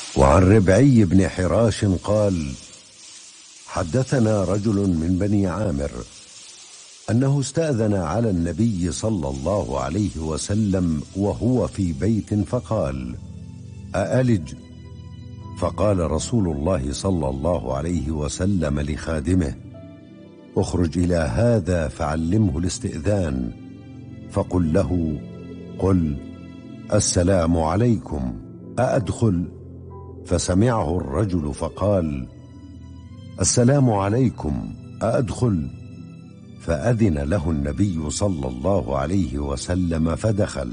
وعن ربعي بن حراش قال: حدثنا رجل من بني عامر أنه استأذن على النبي صلى الله عليه وسلم وهو في بيت فقال: أألج؟ فقال رسول الله صلى الله عليه وسلم لخادمه: اخرج إلى هذا فعلمه الاستئذان، فقل له: قل السلام عليكم، أأدخل؟ فسمعه الرجل فقال: السلام عليكم، أأدخل؟ فأذن له النبي صلى الله عليه وسلم فدخل.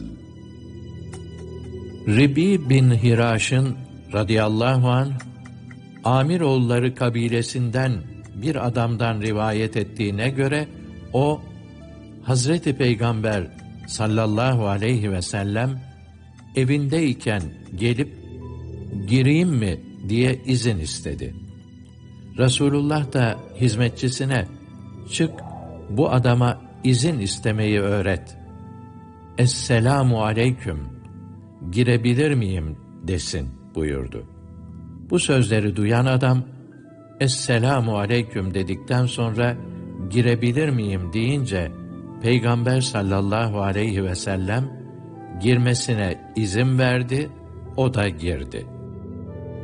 Ribi bin Hiraş'ın radıyallahu anh, Amiroğulları kabilesinden bir adamdan rivayet ettiğine göre, o, Hazreti Peygamber sallallahu aleyhi ve sellem evindeyken gelip, gireyim mi diye izin istedi. Resulullah da hizmetçisine, çık bu adama izin istemeyi öğret. Esselamu aleyküm, girebilir miyim desin buyurdu. Bu sözleri duyan adam, Esselamu aleyküm dedikten sonra girebilir miyim deyince, Peygamber sallallahu aleyhi ve sellem girmesine izin verdi, o da girdi.